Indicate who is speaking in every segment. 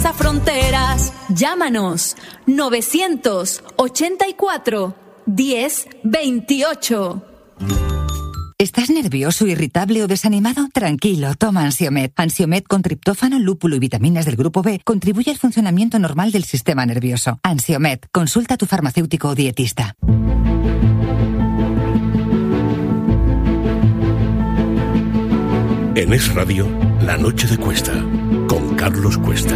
Speaker 1: traspasa fronteras. Llámanos 984-10-28.
Speaker 2: ¿Estás nervioso, irritable o desanimado? Tranquilo, toma Ansiomed. Ansiomed con triptófano, lúpulo y vitaminas del grupo B contribuye al funcionamiento normal del sistema nervioso. Ansiomed, consulta a tu farmacéutico o dietista.
Speaker 3: En Es Radio, La Noche de Cuesta, con Carlos Cuesta.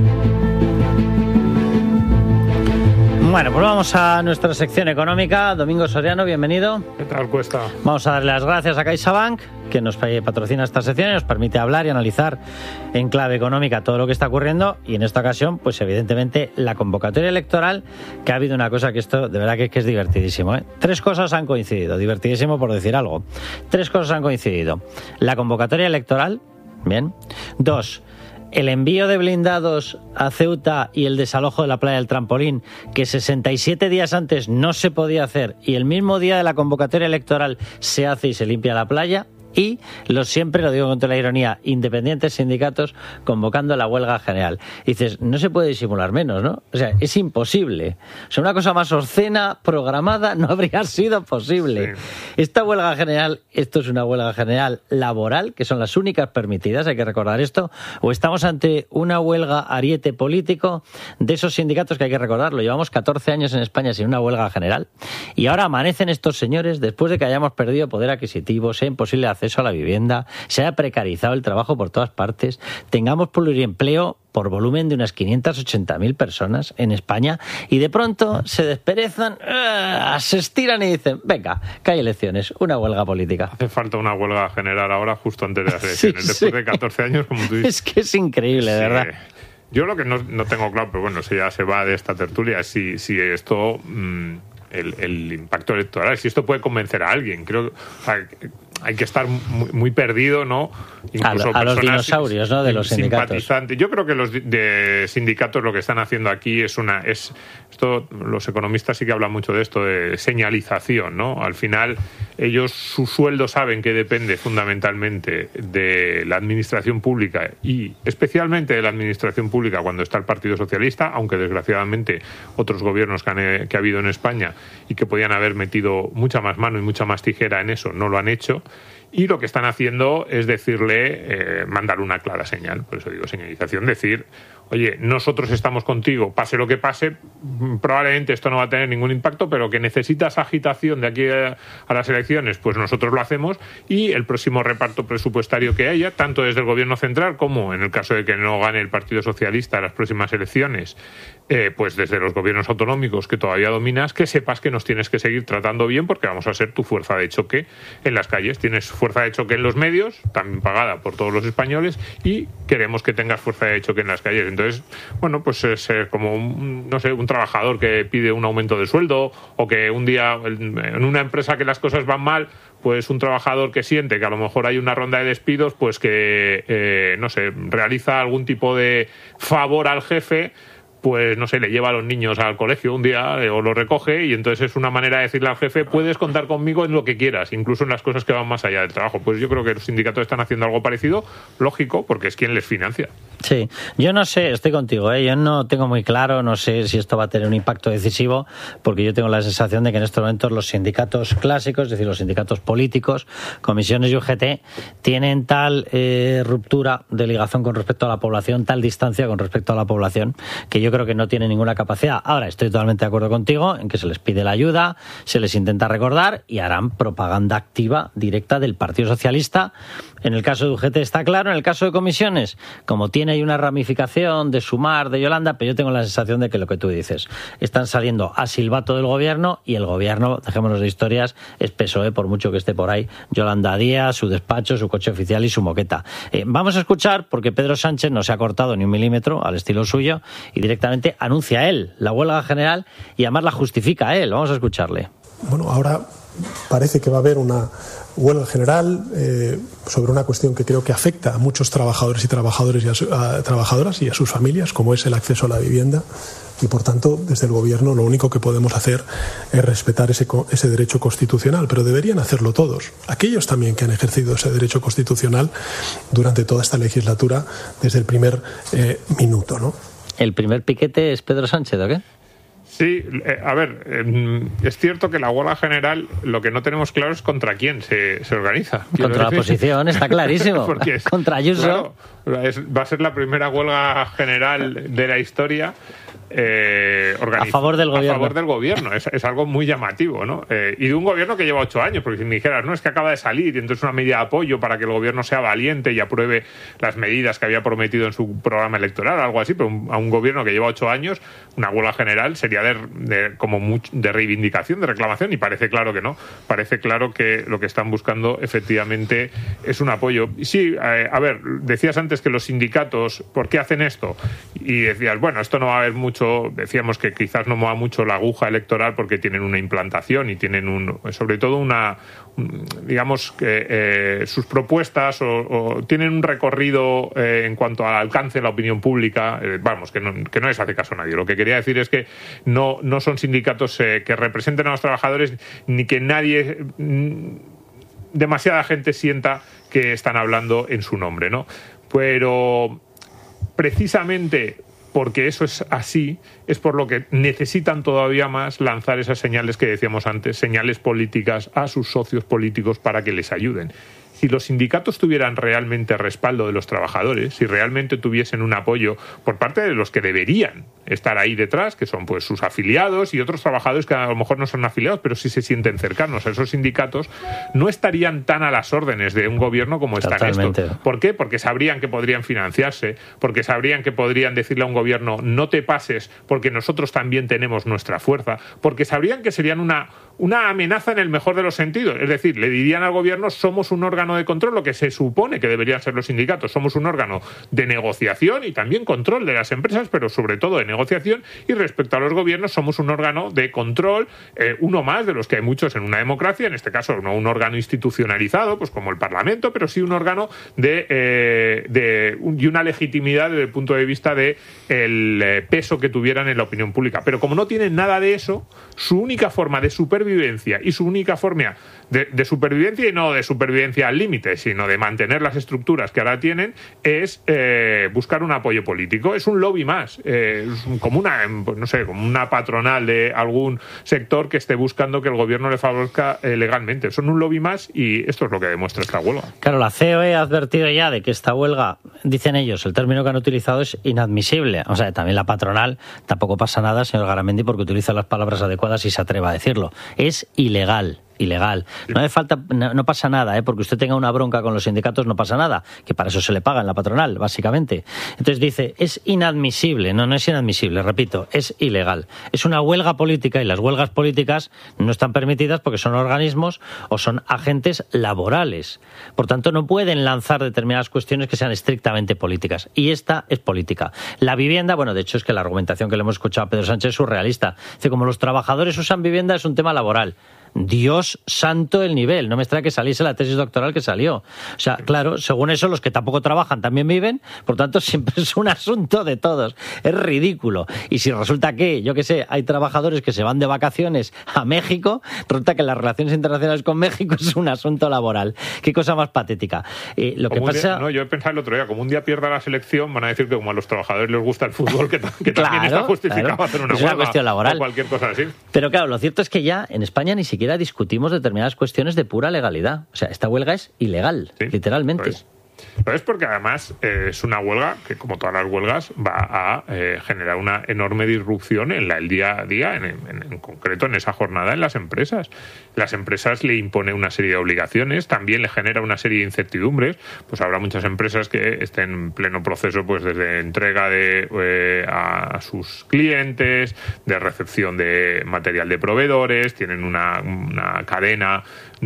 Speaker 4: Bueno, pues vamos a nuestra sección económica. Domingo Soriano, bienvenido.
Speaker 5: ¿Qué tal, Cuesta?
Speaker 4: Vamos a darle las gracias a CaixaBank, que nos patrocina esta sección y nos permite hablar y analizar en clave económica todo lo que está ocurriendo. Y en esta ocasión, pues evidentemente, la convocatoria electoral, que ha habido una cosa que esto, de verdad que es divertidísimo, ¿eh? Tres cosas han coincidido, divertidísimo por decir algo. Tres cosas han coincidido. La convocatoria electoral, bien. Dos, el envío de blindados a Ceuta y el desalojo de la playa del Trampolín, que 67 días antes no se podía hacer y el mismo día de la convocatoria electoral se hace y se limpia la playa. Y siempre lo digo con toda la ironía, independientes sindicatos convocando la huelga general. Y dices, no se puede disimular menos, ¿no? O sea, es imposible. O sea, una cosa más obscena, programada, no habría sido posible. Sí. Esta huelga general, esto es una huelga general laboral, que son las únicas permitidas, hay que recordar esto, o estamos ante una huelga ariete político de esos sindicatos que hay que recordarlo. Llevamos 14 años en España sin una huelga general y ahora amanecen estos señores después de que hayamos perdido poder adquisitivo, sea imposible acceso a la vivienda, se haya precarizado el trabajo por todas partes, tengamos pluriempleo por volumen de unas 580.000 personas en España y de pronto se desperezan, se estiran y dicen, venga, que hay elecciones, una huelga política.
Speaker 5: Hace falta una huelga general ahora justo antes de las elecciones, sí, después de 14 años, como tú dices.
Speaker 4: Es que es increíble, de verdad.
Speaker 5: Yo lo que no tengo claro, pero bueno, si ya se va de esta tertulia, si esto... El impacto electoral, si esto puede convencer a alguien. Creo que hay que estar muy perdido, ¿no?
Speaker 4: Incluso a los dinosaurios, ¿no? De los sindicatos.
Speaker 5: Yo creo que los de sindicatos lo que están haciendo aquí es esto, los economistas sí que hablan mucho de esto, de señalización, ¿no? Al final, ellos, su sueldo saben que depende fundamentalmente de la administración pública y especialmente de la administración pública cuando está el Partido Socialista, aunque desgraciadamente otros gobiernos que ha habido en España y que podían haber metido mucha más mano y mucha más tijera en eso, no lo han hecho. Y lo que están haciendo es decirle, mandar una clara señal, por eso digo señalización, decir, oye, nosotros estamos contigo, pase lo que pase, probablemente esto no va a tener ningún impacto, pero que necesitas agitación de aquí a las elecciones, pues nosotros lo hacemos y el próximo reparto presupuestario que haya, tanto desde el Gobierno central como en el caso de que no gane el Partido Socialista las próximas elecciones, pues desde los gobiernos autonómicos que todavía dominas, que sepas que nos tienes que seguir tratando bien porque vamos a ser tu fuerza de choque en las calles. Tienes fuerza de choque en los medios, también pagada por todos los españoles, y queremos que tengas fuerza de choque en las calles. Entonces, bueno, pues es como un trabajador que pide un aumento de sueldo, o que un día en una empresa que las cosas van mal, pues un trabajador que siente que a lo mejor hay una ronda de despidos, pues que, realiza algún tipo de favor al jefe, pues no sé, le lleva a los niños al colegio un día o lo recoge, y entonces es una manera de decirle al jefe, puedes contar conmigo en lo que quieras, incluso en las cosas que van más allá del trabajo. Pues yo creo que los sindicatos están haciendo algo parecido, lógico, porque es quien les financia.
Speaker 4: Sí, yo no sé, estoy contigo, yo no tengo muy claro, no sé si esto va a tener un impacto decisivo, porque yo tengo la sensación de que en estos momentos los sindicatos clásicos, es decir, los sindicatos políticos, comisiones y UGT, tienen tal ruptura de ligación con respecto a la población, tal distancia con respecto a la población, que yo creo que no tienen ninguna capacidad. Ahora, estoy totalmente de acuerdo contigo en que se les pide la ayuda, se les intenta recordar y harán propaganda activa directa del Partido Socialista. En el caso de UGT está claro, en el caso de comisiones, como tiene ahí una ramificación de Sumar, de Yolanda, pero yo tengo la sensación de que lo que tú dices, están saliendo a silbato del gobierno, y el gobierno, dejémonos de historias, es PSOE, por mucho que esté por ahí Yolanda Díaz, su despacho, su coche oficial y su moqueta. Vamos a escuchar, porque Pedro Sánchez no se ha cortado ni un milímetro al estilo suyo y directamente anuncia él la huelga general y además la justifica él. Vamos a escucharle.
Speaker 6: Bueno, ahora parece que va a haber una huelga general sobre una cuestión que creo que afecta a muchos trabajadores y trabajadoras y a sus familias, como es el acceso a la vivienda, y por tanto desde el gobierno lo único que podemos hacer es respetar ese derecho constitucional, pero deberían hacerlo todos, aquellos también que han ejercido ese derecho constitucional durante toda esta legislatura desde el primer minuto, ¿no?
Speaker 4: ¿El primer piquete es Pedro Sánchez o qué?
Speaker 5: Sí, a ver, es cierto que la huelga general lo que no tenemos claro es contra quién se organiza.
Speaker 4: Contra la oposición, está clarísimo. Contra Ayuso.
Speaker 5: Claro, va a ser la primera huelga general de la historia
Speaker 4: a favor del gobierno.
Speaker 5: A favor del gobierno. Es algo muy llamativo, ¿no? Y de un gobierno que lleva 8 años, porque si me dijeras, no, es que acaba de salir y entonces una medida de apoyo para que el gobierno sea valiente y apruebe las medidas que había prometido en su programa electoral, algo así, pero a un gobierno que lleva 8 años, una huelga general sería de reivindicación, de reclamación, y parece claro que no. Parece claro que lo que están buscando efectivamente es un apoyo. Sí, a ver, decías antes que los sindicatos, ¿por qué hacen esto? Y decías, bueno, esto no va a haber mucho, decíamos que quizás no mueva mucho la aguja electoral porque tienen una implantación y tienen sobre todo digamos que sus propuestas o tienen un recorrido en cuanto al alcance de la opinión pública, vamos, que no les hace caso a nadie. Lo que quería decir es que no son sindicatos que representen a los trabajadores ni que nadie, demasiada gente sienta que están hablando en su nombre, ¿no? Pero precisamente porque eso es así, es por lo que necesitan todavía más lanzar esas señales que decíamos antes, señales políticas a sus socios políticos para que les ayuden. Si los sindicatos tuvieran realmente respaldo de los trabajadores, si realmente tuviesen un apoyo por parte de los que deberían estar ahí detrás, que son pues sus afiliados y otros trabajadores que a lo mejor no son afiliados, pero sí se sienten cercanos a esos sindicatos, no estarían tan a las órdenes de un gobierno como están estos. ¿Por qué? Porque sabrían que podrían financiarse, porque sabrían que podrían decirle a un gobierno no te pases porque nosotros también tenemos nuestra fuerza, porque sabrían que serían una amenaza en el mejor de los sentidos. Es decir, le dirían al gobierno somos un órgano de control, lo que se supone que deberían ser los sindicatos, somos un órgano de negociación y también control de las empresas, pero sobre todo de negociación, y respecto a los gobiernos somos un órgano de control, uno más de los que hay muchos en una democracia, en este caso no un órgano institucionalizado, pues como el Parlamento, pero sí un órgano y una legitimidad desde el punto de vista de el peso que tuvieran en la opinión pública. Pero como no tienen nada de eso, su única forma de supervivencia y su única forma de supervivencia, y no de supervivencia al límite, sino de mantener las estructuras que ahora tienen, es buscar un apoyo político. Es un lobby más, como una patronal de algún sector que esté buscando que el gobierno le favorezca legalmente. Son un lobby más y esto es lo que demuestra esta huelga.
Speaker 4: Claro, la COE ha advertido ya de que esta huelga, dicen ellos, el término que han utilizado es inadmisible. O sea, también la patronal, tampoco pasa nada, señor Garamendi, porque utiliza las palabras adecuadas y se atreva a decirlo. Es ilegal. No hace falta, no pasa nada, porque usted tenga una bronca con los sindicatos, no pasa nada, que para eso se le paga en la patronal, básicamente. Entonces dice, es inadmisible. No es inadmisible, repito, es ilegal. Es una huelga política y las huelgas políticas no están permitidas porque son organismos o son agentes laborales. Por tanto, no pueden lanzar determinadas cuestiones que sean estrictamente políticas. Y esta es política. La vivienda, bueno, de hecho es que la argumentación que le hemos escuchado a Pedro Sánchez es surrealista. Dice, como los trabajadores usan vivienda, es un tema laboral. Dios santo el nivel, no me extraña que saliese la tesis doctoral que salió. O sea, claro, según eso los que tampoco trabajan también viven, por tanto siempre es un asunto de todos. Es ridículo. Y si resulta que, yo qué sé, hay trabajadores que se van de vacaciones a México, resulta que las relaciones internacionales con México es un asunto laboral. Qué cosa más patética. Lo que pasa...
Speaker 5: yo he pensado el otro día, como un día pierda la selección, van a decir que como a los trabajadores les gusta el fútbol, que también está justificado hacer una huelga,
Speaker 4: cuestión laboral.
Speaker 5: O cualquier cosa así.
Speaker 4: Pero claro, lo cierto es que ya en España ni siquiera discutimos determinadas cuestiones de pura legalidad. O sea, esta huelga es ilegal, sí, literalmente.
Speaker 5: Pero es porque además es una huelga que, como todas las huelgas, va a generar una enorme disrupción en el día a día, en concreto en esa jornada en las empresas. Las empresas le impone una serie de obligaciones, también le genera una serie de incertidumbres. Pues habrá muchas empresas que estén en pleno proceso, pues desde entrega a sus clientes, de recepción de material de proveedores, tienen una cadena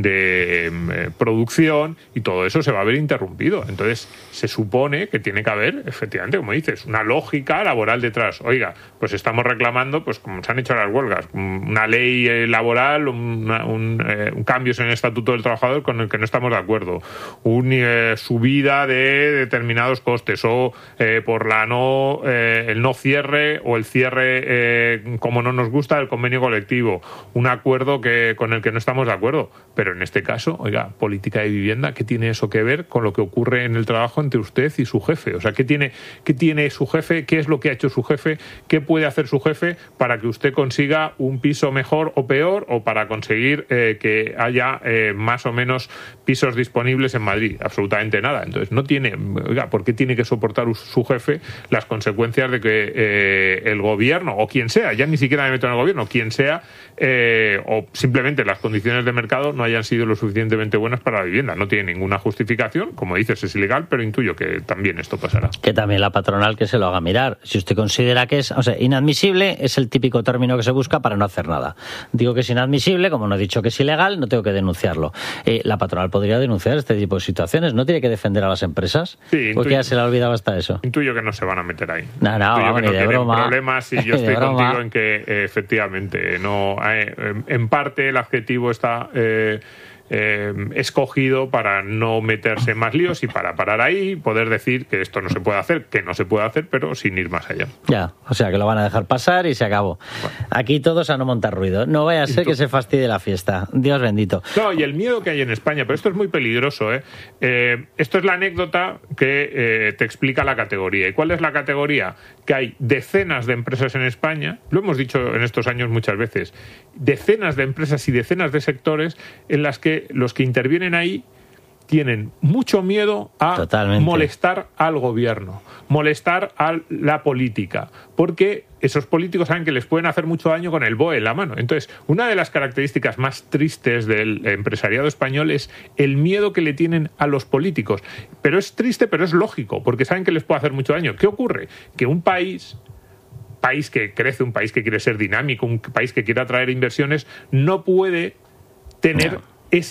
Speaker 5: de producción y todo eso se va a ver interrumpido. Entonces se supone que tiene que haber, efectivamente, como dices, una lógica laboral detrás. Oiga, pues estamos reclamando, pues como se han hecho las huelgas, una ley laboral, cambios en el Estatuto del Trabajador con el que no estamos de acuerdo, una subida de determinados costes o por el no cierre o el cierre como no nos gusta del convenio colectivo, un acuerdo con el que no estamos de acuerdo. Pero en este caso, oiga, política de vivienda, ¿qué tiene eso que ver con lo que ocurre ocurre en el trabajo entre usted y su jefe. O sea, ¿qué tiene su jefe? ¿Qué es lo que ha hecho su jefe? ¿Qué puede hacer su jefe para que usted consiga un piso mejor o peor, o para conseguir que haya más o menos pisos disponibles en Madrid? Absolutamente nada. Entonces, ¿por qué tiene que soportar su jefe las consecuencias de que el gobierno, o quien sea, ya ni siquiera me meto en el gobierno, quien sea, o simplemente las condiciones de mercado no hayan sido lo suficientemente buenas para la vivienda? No tiene ninguna justificación, como dices, es ilegal, pero intuyo que también esto pasará.
Speaker 4: Que también la patronal que se lo haga mirar. Si usted considera que es, inadmisible, es el típico término que se busca para no hacer nada. Digo que es inadmisible, como no he dicho que es ilegal, no tengo que denunciarlo. La patronal podría denunciar este tipo de situaciones, no tiene que defender a las empresas, sí, porque ya se le ha olvidado hasta eso.
Speaker 5: Intuyo que no se van a meter ahí.
Speaker 4: No, vamos, ni de broma.
Speaker 5: Problemas, y yo estoy contigo en que efectivamente no, en parte el adjetivo está escogido para no meterse en más líos y para parar ahí, poder decir que esto no se puede hacer, que no se puede hacer, pero sin ir más allá.
Speaker 4: Ya, o sea que lo van a dejar pasar y se acabó. Bueno. Aquí todos a no montar ruido. No vaya a ser que se fastidie la fiesta. Dios bendito.
Speaker 5: No, y el miedo que hay en España, pero esto es muy peligroso, esto es la anécdota que te explica la categoría. ¿Y cuál es la categoría? Que hay decenas de empresas en España, lo hemos dicho en estos años muchas veces, decenas de empresas y decenas de sectores en las que los que intervienen ahí tienen mucho miedo a molestar al gobierno, molestar a la política, porque esos políticos saben que les pueden hacer mucho daño con el BOE en la mano. Entonces, una de las características más tristes del empresariado español es el miedo que le tienen a los políticos. Pero es triste, pero es lógico, porque saben que les puede hacer mucho daño. ¿Qué ocurre? Que un país que crece, un país que quiere ser dinámico, un país que quiere atraer inversiones, no puede tener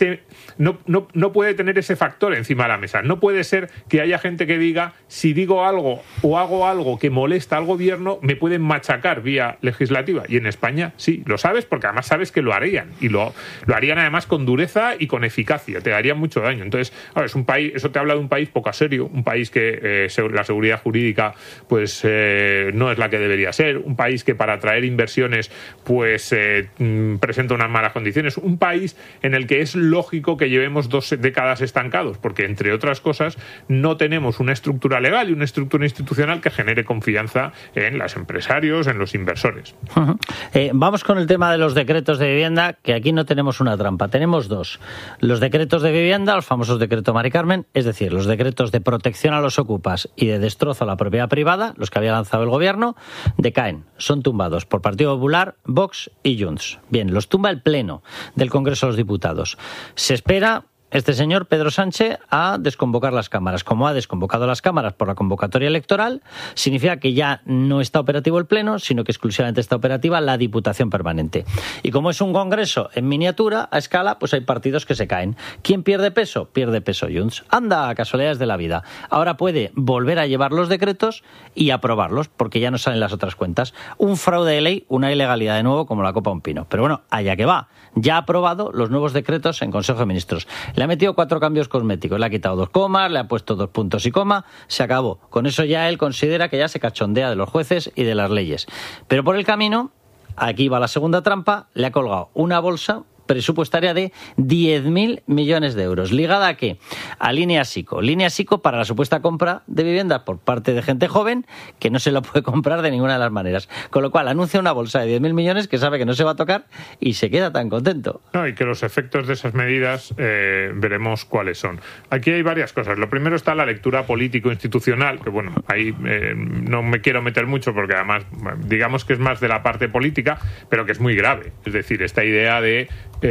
Speaker 5: no puede tener ese factor encima de la mesa. No puede ser que haya gente que diga, si digo algo o hago algo que molesta al gobierno, me pueden machacar vía legislativa. Y en España sí, lo sabes, porque además sabes que lo harían. Y lo harían además con dureza y con eficacia. Te harían mucho daño. Entonces, es un país, eso te habla de un país poco serio, un país que la seguridad jurídica pues no es la que debería ser, un país que para atraer inversiones pues presenta unas malas condiciones, un país en el que es lógico que llevemos 2 décadas estancados, porque entre otras cosas no tenemos una estructura legal y una estructura institucional que genere confianza en los empresarios, en los inversores.
Speaker 4: Vamos con el tema de los decretos de vivienda, que aquí no tenemos una trampa, tenemos 2. Los decretos de vivienda, los famosos decretos Mari Carmen, es decir, los decretos de protección a los ocupas y de destrozo a la propiedad privada, los que había lanzado el gobierno, decaen, son tumbados por Partido Popular, Vox y Junts. Bien, los tumba el Pleno del Congreso de los Diputados. Se espera este señor Pedro Sánchez a desconvocar las cámaras. Como ha desconvocado las cámaras por la convocatoria electoral, significa que ya no está operativo el Pleno, sino que exclusivamente está operativa la Diputación Permanente. Y como es un congreso en miniatura, a escala, pues hay partidos que se caen. ¿Quién pierde peso? Pierde peso Junts. Anda, casualidades de la vida. Ahora puede volver a llevar los decretos y aprobarlos, porque ya no salen las otras cuentas. Un fraude de ley, una ilegalidad de nuevo, como la copa a un pino. Pero bueno, allá que va. Ya ha aprobado los nuevos decretos en Consejo de Ministros. Le ha metido 4 cambios cosméticos, le ha quitado 2 comas, le ha puesto 2 puntos y coma, se acabó. Con eso ya él considera que ya se cachondea de los jueces y de las leyes. Pero por el camino, aquí va la segunda trampa, le ha colgado una bolsa presupuestaria de 10.000 millones de euros. ¿Ligada a qué? A Línea Sico. Línea Sico para la supuesta compra de vivienda por parte de gente joven que no se lo puede comprar de ninguna de las maneras. Con lo cual anuncia una bolsa de 10.000 millones que sabe que no se va a tocar y se queda tan contento.
Speaker 5: No, y que los efectos de esas medidas veremos cuáles son. Aquí hay varias cosas. Lo primero está la lectura político-institucional, que bueno, ahí no me quiero meter mucho porque además digamos que es más de la parte política, pero que es muy grave. Es decir, esta idea de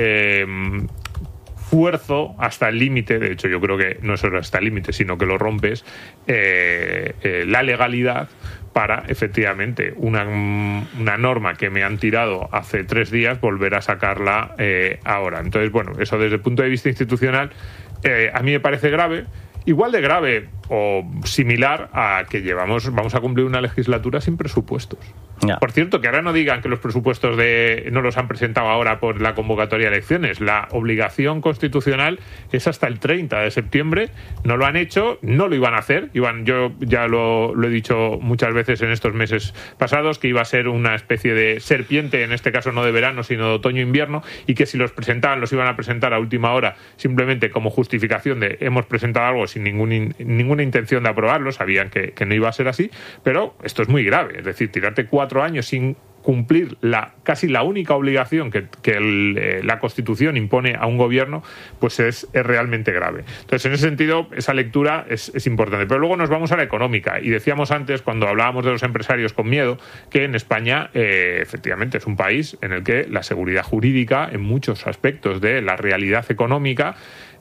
Speaker 5: fuerzo hasta el límite, de hecho yo creo que no es hasta el límite, sino que lo rompes, la legalidad para efectivamente una norma que me han tirado hace 3 días volver a sacarla ahora. Entonces, bueno, eso desde el punto de vista institucional a mí me parece grave. Igual de grave o similar a que vamos a cumplir una legislatura sin presupuestos.
Speaker 4: Ya.
Speaker 5: Por cierto, que ahora no digan que los presupuestos no los han presentado ahora por la convocatoria de elecciones. La obligación constitucional es hasta el 30 de septiembre. No lo han hecho, no lo iban a hacer. Yo ya lo he dicho muchas veces en estos meses pasados, que iba a ser una especie de serpiente, en este caso no de verano, sino de otoño-invierno, y que si los presentaban, los iban a presentar a última hora, simplemente como justificación de hemos presentado algo sin ninguna intención de aprobarlo. Sabían que no iba a ser así, pero esto es muy grave. Es decir, tirarte 4 años sin cumplir casi la única obligación que la Constitución impone a un gobierno, pues es realmente grave. Entonces, en ese sentido, esa lectura es importante. Pero luego nos vamos a la económica. Y decíamos antes, cuando hablábamos de los empresarios con miedo, que en España, efectivamente, es un país en el que la seguridad jurídica, en muchos aspectos de la realidad económica,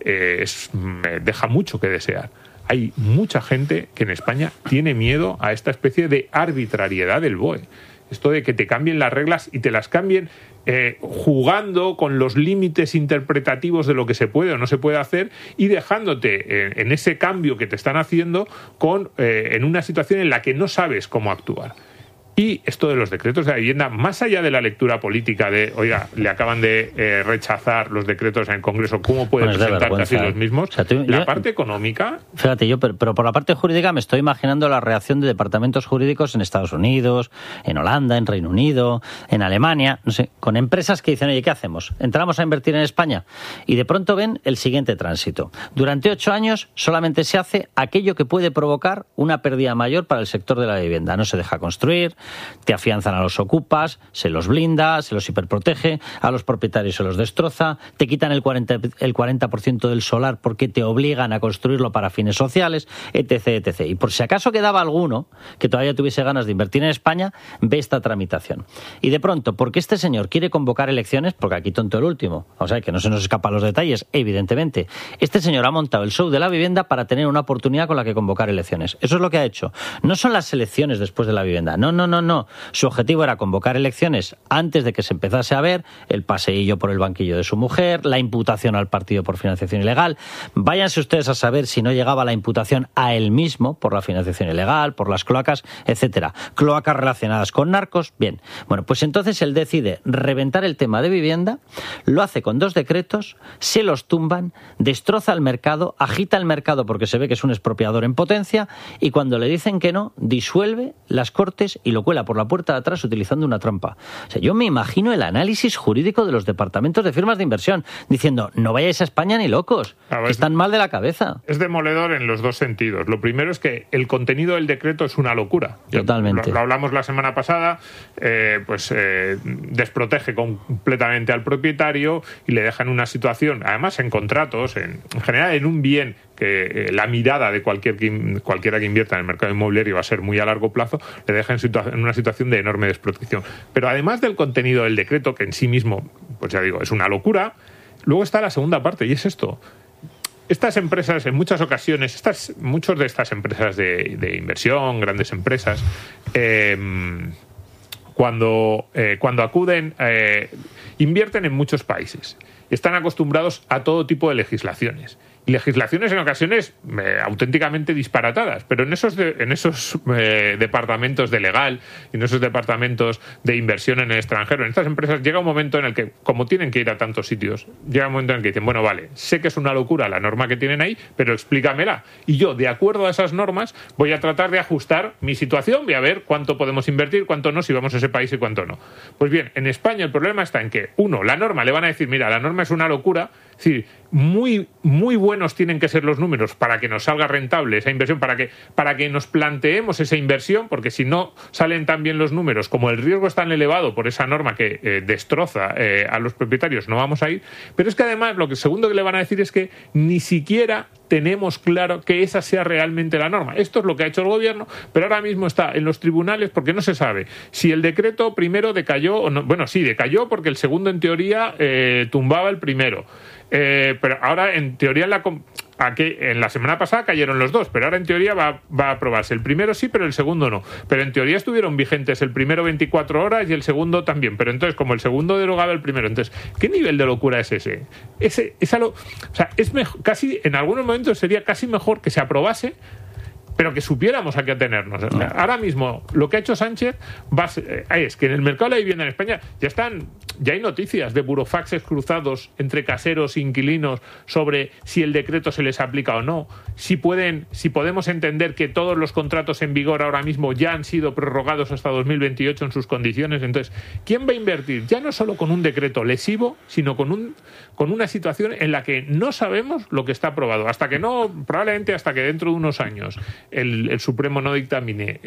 Speaker 5: deja mucho que desear. Hay mucha gente que en España tiene miedo a esta especie de arbitrariedad del BOE. Esto de que te cambien las reglas y te las cambien jugando con los límites interpretativos de lo que se puede o no se puede hacer, y dejándote en ese cambio que te están haciendo en una situación en la que no sabes cómo actuar. Y esto de los decretos de la vivienda, más allá de la lectura política de, oiga, le acaban de rechazar los decretos en el Congreso, ¿cómo pueden presentar casi los mismos? O sea, la parte económica...
Speaker 4: Fíjate, pero por la parte jurídica me estoy imaginando la reacción de departamentos jurídicos en Estados Unidos, en Holanda, en Reino Unido, en Alemania, no sé, con empresas que dicen, oye, ¿qué hacemos? ¿Entramos a invertir en España? Y de pronto ven el siguiente tránsito. Durante 8 años solamente se hace aquello que puede provocar una pérdida mayor para el sector de la vivienda. No se deja construir, te afianzan a los ocupas, se los blinda, se los hiperprotege, a los propietarios se los destroza, te quitan el 40% del solar porque te obligan a construirlo para fines sociales, etc., etc. Y por si acaso quedaba alguno que todavía tuviese ganas de invertir en España, ve esta tramitación. Y de pronto, porque este señor quiere convocar elecciones, porque aquí tonto el último, o sea, que no se nos escapan los detalles, evidentemente, este señor ha montado el show de la vivienda para tener una oportunidad con la que convocar elecciones. Eso es lo que ha hecho. No son las elecciones después de la vivienda, no. Su objetivo era convocar elecciones antes de que se empezase a ver el paseillo por el banquillo de su mujer, la imputación al partido por financiación ilegal. Váyanse ustedes a saber si no llegaba la imputación a él mismo por la financiación ilegal, por las cloacas, etcétera. Cloacas relacionadas con narcos. Bien, bueno, pues entonces él decide reventar el tema de vivienda, lo hace con 2 decretos, se los tumban, destroza el mercado, agita el mercado porque se ve que es un expropiador en potencia, y cuando le dicen que no, disuelve las Cortes y lo cuela por la puerta de atrás utilizando una trampa. O sea, yo me imagino el análisis jurídico de los departamentos de firmas de inversión diciendo, no vayáis a España ni locos, que están mal de la cabeza.
Speaker 5: Es demoledor en los 2 sentidos. Lo primero es que el contenido del decreto es una locura.
Speaker 4: Totalmente.
Speaker 5: Lo hablamos la semana pasada, desprotege completamente al propietario y le deja en una situación, además en contratos, en general en un bien que la mirada de cualquiera que invierta en el mercado inmobiliario va a ser muy a largo plazo, le deja en una situación de enorme desprotección. Pero además del contenido del decreto, que en sí mismo, pues ya digo, es una locura, luego está la segunda parte, y es esto. Estas empresas, en muchas ocasiones, muchas de estas empresas de inversión, grandes empresas, cuando acuden, invierten en muchos países. Están acostumbrados a todo tipo de legislaciones. Y legislaciones en ocasiones auténticamente disparatadas, pero en esos departamentos de legal y en esos departamentos de inversión en el extranjero, en estas empresas, llega un momento en el que, como tienen que ir a tantos sitios, llega un momento en el que dicen, bueno, vale, sé que es una locura la norma que tienen ahí, pero explícamela. Y yo, de acuerdo a esas normas, voy a tratar de ajustar mi situación, voy a ver cuánto podemos invertir, cuánto no, si vamos a ese país y cuánto no. Pues bien, en España el problema está en que, la norma, le van a decir, mira, la norma es una locura, es decir, muy, muy buenos tienen que ser los números para que nos salga rentable esa inversión, para que nos planteemos esa inversión, porque si no salen tan bien los números, como el riesgo es tan elevado por esa norma que destroza a los propietarios, no vamos a ir. Pero es que además lo segundo que le van a decir es que ni siquiera tenemos claro que esa sea realmente la norma. Esto es lo que ha hecho el gobierno, pero ahora mismo está en los tribunales porque no se sabe si el decreto primero decayó o no. Bueno, sí, decayó porque el segundo en teoría tumbaba el primero. Pero ahora en teoría en la semana pasada cayeron los dos, pero ahora en teoría va a aprobarse. El primero sí, pero el segundo no. Pero en teoría estuvieron vigentes el primero 24 horas y el segundo también. Pero entonces, como el segundo derogaba el primero, entonces, ¿qué nivel de locura es ese? O sea, es mejor, casi en algunos momentos sería casi mejor que se aprobase pero que supiéramos a qué atenernos. Ahora mismo, lo que ha hecho Sánchez es que en el mercado de la vivienda en España ya hay noticias de burofaxes cruzados entre caseros e inquilinos sobre si el decreto se les aplica o no, si podemos entender que todos los contratos en vigor ahora mismo ya han sido prorrogados hasta 2028 en sus condiciones. Entonces, ¿quién va a invertir? Ya no solo con un decreto lesivo, sino con una situación en la que no sabemos lo que está aprobado. Probablemente hasta que dentro de unos años el Supremo no dictamine,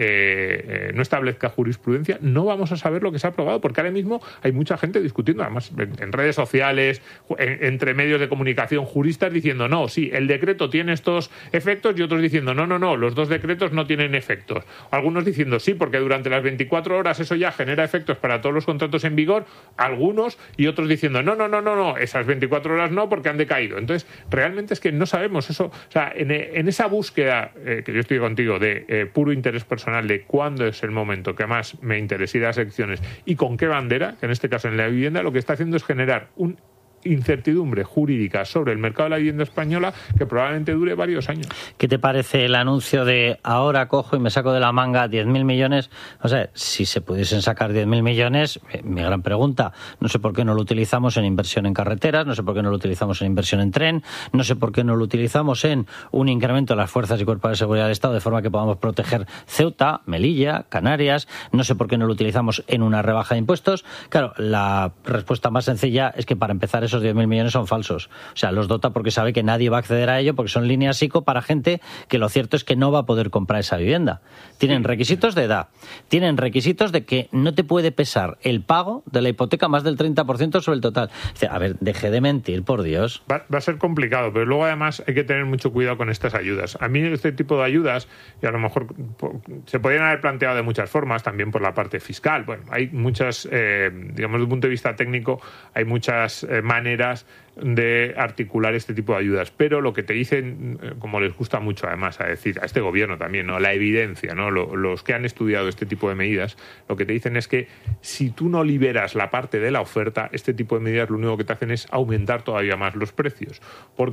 Speaker 5: no establezca jurisprudencia, no vamos a saber lo que se ha aprobado, porque ahora mismo hay mucha gente discutiendo, además en redes sociales, entre medios de comunicación, juristas diciendo, no, sí, el decreto tiene estos efectos, y otros diciendo, no, los dos decretos no tienen efectos. Algunos diciendo, sí, porque durante las 24 horas eso ya genera efectos para todos los contratos en vigor, algunos, y otros diciendo, no, esas 24 horas no, porque han decaído. Entonces, realmente es que no sabemos eso. O sea, en esa búsqueda, que yo estoy contigo, de puro interés personal, de cuándo es el momento que más me interesa ir a las elecciones y con qué bandera, que en este caso en la vivienda, lo que está haciendo es generar un incertidumbre jurídica sobre el mercado de la vivienda española que probablemente dure varios años.
Speaker 4: ¿Qué te parece el anuncio de ahora cojo y me saco de la manga 10.000 millones? O sea, si se pudiesen sacar 10.000 millones, mi gran pregunta, no sé por qué no lo utilizamos en inversión en carreteras, no sé por qué no lo utilizamos en inversión en tren, no sé por qué no lo utilizamos en un incremento de las fuerzas y cuerpos de seguridad del Estado de forma que podamos proteger Ceuta, Melilla, Canarias, no sé por qué no lo utilizamos en una rebaja de impuestos. Claro, la respuesta más sencilla es que para empezar esos 10.000 millones son falsos. O sea, los dota porque sabe que nadie va a acceder a ello, porque son líneas ICO para gente que lo cierto es que no va a poder comprar esa vivienda. Tienen requisitos de edad, tienen requisitos de que no te puede pesar el pago de la hipoteca más del 30% sobre el total. A ver, deje de mentir, por Dios.
Speaker 5: Va a ser complicado, pero luego además hay que tener mucho cuidado con estas ayudas. A mí este tipo de ayudas, y a lo mejor se podrían haber planteado de muchas formas, también por la parte fiscal. Bueno, hay muchas, digamos, desde un punto de vista técnico, hay muchas maneras de articular este tipo de ayudas, pero lo que te dicen, como les gusta mucho además a decir a este gobierno también, ¿no?, la evidencia, ¿no?, los que han estudiado este tipo de medidas, lo que te dicen es que si tú no liberas la parte de la oferta, este tipo de medidas lo único que te hacen es aumentar todavía más los precios,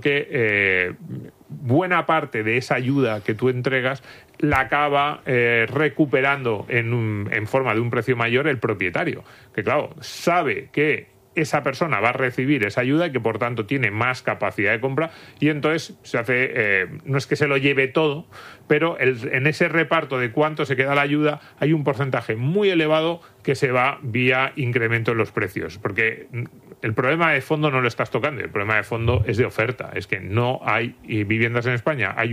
Speaker 5: porque buena parte de esa ayuda que tú entregas la acaba recuperando en forma de un precio mayor el propietario, que claro, sabe que esa persona va a recibir esa ayuda y que por tanto tiene más capacidad de compra, y entonces se hace, no es que se lo lleve todo, pero en ese reparto de cuánto se queda la ayuda hay un porcentaje muy elevado que se va vía incremento en los precios, porque el problema de fondo no lo estás tocando, el problema de fondo es de oferta, es que no hay viviendas en España, hay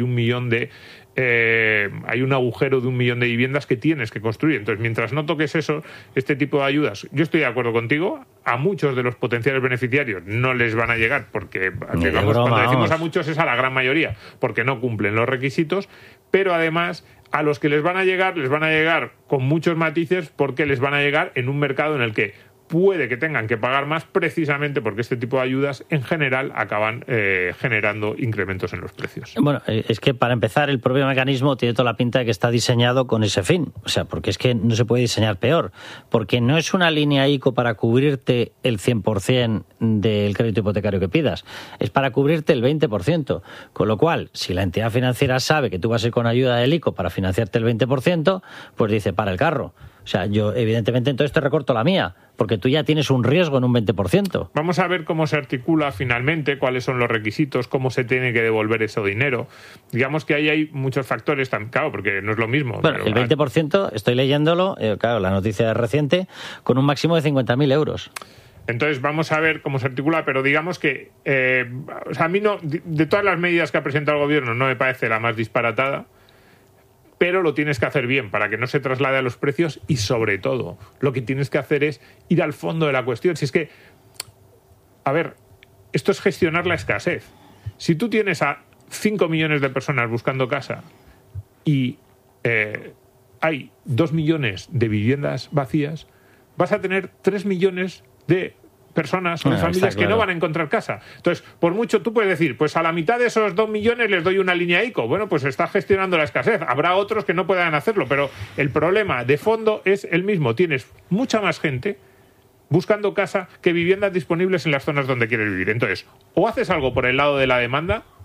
Speaker 5: hay un agujero de 1 millón de viviendas que tienes que construir. Entonces, mientras no toques eso, este tipo de ayudas, yo estoy de acuerdo contigo, a muchos de los potenciales beneficiarios no les van a llegar, porque cuando decimos a muchos es a la gran mayoría, porque no cumplen los requisitos, pero además a los que les van a llegar con muchos matices, porque les van a llegar en un mercado en el que puede que tengan que pagar más, precisamente porque este tipo de ayudas en general acaban generando incrementos en los precios.
Speaker 4: Bueno, es que para empezar el propio mecanismo tiene toda la pinta de que está diseñado con ese fin, o sea, porque es que no se puede diseñar peor, porque no es una línea ICO para cubrirte el 100% del crédito hipotecario que pidas, es para cubrirte el 20%, con lo cual, si la entidad financiera sabe que tú vas a ir con ayuda del ICO para financiarte el 20%, pues dice, para el carro. O sea, yo evidentemente entonces te recorto la mía, porque tú ya tienes un riesgo en un 20%.
Speaker 5: Vamos a ver cómo se articula finalmente, cuáles son los requisitos, cómo se tiene que devolver ese dinero. Digamos que ahí hay muchos factores, claro, porque no es lo mismo.
Speaker 4: Bueno, el 20%, estoy leyéndolo, claro, la noticia es reciente, con un máximo de 50.000 euros.
Speaker 5: Entonces vamos a ver cómo se articula, pero digamos que a mí no, de todas las medidas que ha presentado el gobierno no me parece la más disparatada, pero lo tienes que hacer bien para que no se traslade a los precios, y sobre todo lo que tienes que hacer es ir al fondo de la cuestión. Si es que, a ver, esto es gestionar la escasez. Si tú tienes a 5 millones de personas buscando casa y hay 2 millones de viviendas vacías, vas a tener 3 millones de personas o de familias que no van a encontrar casa. Entonces, por mucho tú puedes decir, pues a la mitad de esos 2 millones les doy una línea ICO. Bueno, pues está gestionando la escasez. Habrá otros que no puedan hacerlo, pero el problema de fondo es el mismo. Tienes mucha más gente buscando casa que viviendas disponibles en las zonas donde quieres vivir. Entonces, o haces algo por el lado de la demanda,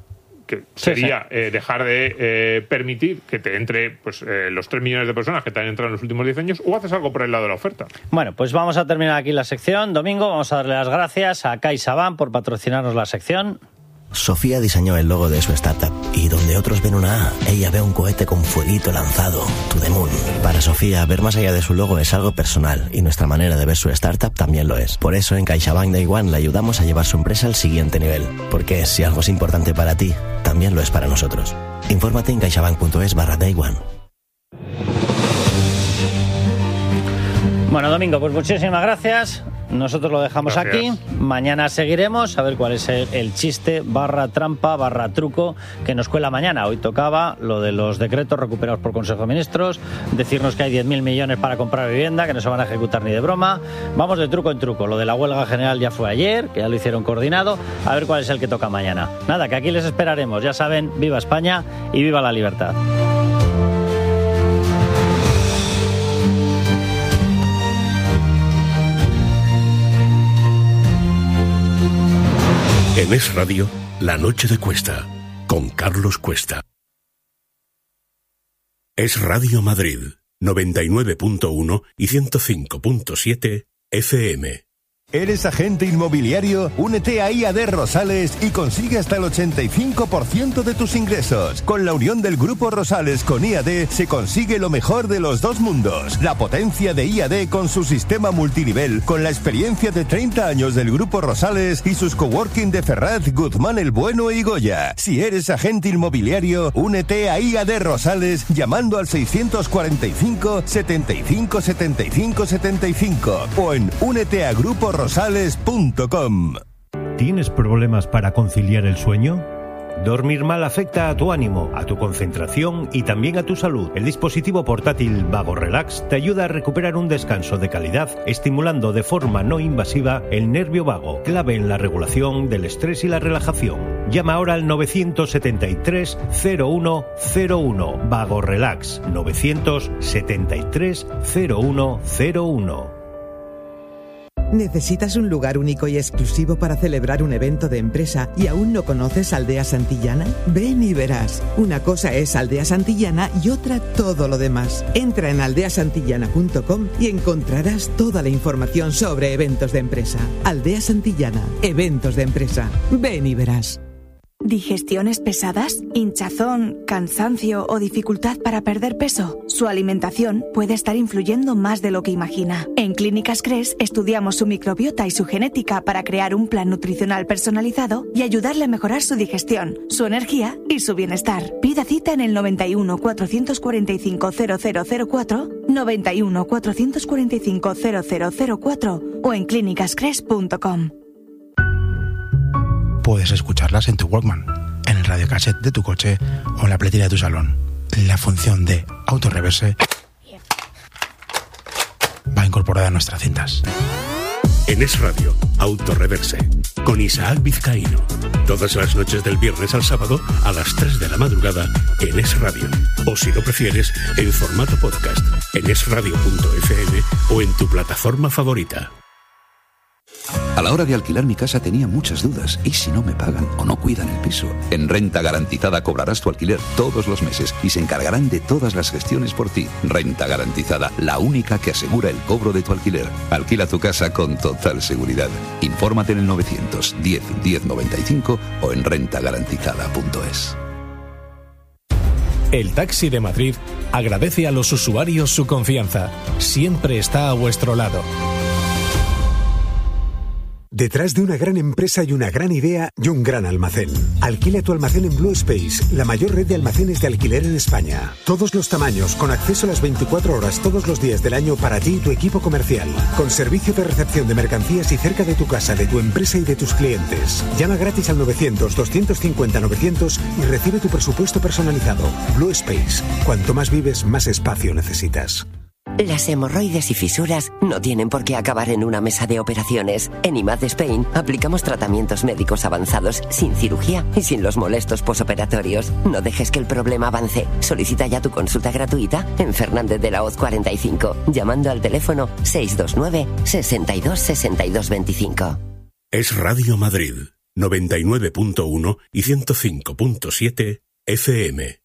Speaker 5: que sería dejar de permitir que te entre pues los 3 millones de personas que te han entrado en los últimos 10 años, o haces algo por el lado de la oferta.
Speaker 4: Bueno, pues vamos a terminar aquí la sección. Domingo, vamos a darle las gracias a CaixaBank por patrocinarnos la sección.
Speaker 7: Sofía diseñó el logo de su startup y donde otros ven una A, ella ve un cohete con fueguito lanzado, to the moon. Para Sofía, ver más allá de su logo es algo personal y nuestra manera de ver su startup también lo es. Por eso en CaixaBank Day One le ayudamos a llevar su empresa al siguiente nivel, porque si algo es importante para ti, también lo es para nosotros. Infórmate en caixabank.es/Day One.
Speaker 4: Bueno, Domingo, pues muchísimas gracias. Nosotros lo dejamos aquí. Mañana seguiremos a ver cuál es el chiste /trampa /truco que nos cuela mañana. Hoy tocaba lo de los decretos recuperados por Consejo de Ministros, decirnos que hay 10.000 millones para comprar vivienda, que no se van a ejecutar ni de broma. Vamos de truco en truco. Lo de la huelga general ya fue ayer, que ya lo hicieron coordinado. A ver cuál es el que toca mañana. Nada, que aquí les esperaremos. Ya saben, viva España y viva la libertad.
Speaker 3: En Es Radio, La Noche de Cuesta, con Carlos Cuesta. Es Radio Madrid, 99.1 y 105.7 FM.
Speaker 8: ¿Eres agente inmobiliario? Únete a IAD Rosales y consigue hasta el 85% de tus ingresos. Con la unión del Grupo Rosales con IAD se consigue lo mejor de los dos mundos. La potencia de IAD con su sistema multinivel, con la experiencia de 30 años del Grupo Rosales y sus coworking de Ferraz, Guzmán el Bueno y Goya. Si eres agente inmobiliario, únete a IAD Rosales llamando al 645 75 75 75 o en úneteagruporosales.com.
Speaker 9: ¿Tienes problemas para conciliar el sueño? Dormir mal afecta a tu ánimo, a tu concentración y también a tu salud. El dispositivo portátil Vago Relax te ayuda a recuperar un descanso de calidad, estimulando de forma no invasiva el nervio vago, clave en la regulación del estrés y la relajación. Llama ahora al 973 0101 Vago Relax 973 0101.
Speaker 10: ¿Necesitas un lugar único y exclusivo para celebrar un evento de empresa y aún no conoces Aldea Santillana? Ven y verás. Una cosa es Aldea Santillana y otra todo lo demás. Entra en aldeasantillana.com y encontrarás toda la información sobre eventos de empresa. Aldea Santillana, eventos de empresa. Ven y verás.
Speaker 11: ¿Digestiones pesadas? ¿Hinchazón, cansancio o dificultad para perder peso? Su alimentación puede estar influyendo más de lo que imagina. En Clínicas Cres estudiamos su microbiota y su genética para crear un plan nutricional personalizado y ayudarle a mejorar su digestión, su energía y su bienestar. Pida cita en el 91 445 0004, 91 445 0004 o en clínicascres.com.
Speaker 12: Puedes escucharlas en tu Walkman, en el radiocassette de tu coche o en la pletera de tu salón. La función de autorreverse va incorporada a nuestras cintas.
Speaker 3: En Es Radio, Autorreverse, con Isaac Vizcaíno. Todas las noches del viernes al sábado a las 3 de la madrugada en Es Radio. O si lo prefieres, en formato podcast, en esradio.fm o en tu plataforma favorita.
Speaker 13: A la hora de alquilar mi casa tenía muchas dudas. ¿Y si no me pagan o no cuidan el piso? En Renta Garantizada cobrarás tu alquiler todos los meses y se encargarán de todas las gestiones por ti. Renta Garantizada, la única que asegura el cobro de tu alquiler. Alquila tu casa con total seguridad. Infórmate en el 910 1095 o en rentagarantizada.es.
Speaker 14: El Taxi de Madrid agradece a los usuarios su confianza. Siempre está a vuestro lado.
Speaker 15: Detrás de una gran empresa y una gran idea y un gran almacén. Alquila tu almacén en Blue Space, la mayor red de almacenes de alquiler en España. Todos los tamaños, con acceso a las 24 horas todos los días del año para ti y tu equipo comercial. Con servicio de recepción de mercancías y cerca de tu casa, de tu empresa y de tus clientes. Llama gratis al 900-250-900 y recibe tu presupuesto personalizado. Blue Space. Cuanto más vives, más espacio necesitas.
Speaker 16: Las hemorroides y fisuras no tienen por qué acabar en una mesa de operaciones. En IMAD Spain aplicamos tratamientos médicos avanzados sin cirugía y sin los molestos posoperatorios. No dejes que el problema avance. Solicita ya tu consulta gratuita en Fernández de la Hoz 45, llamando al teléfono 629 62 62 25.
Speaker 3: Es Radio Madrid, 99.1 y 105.7 FM.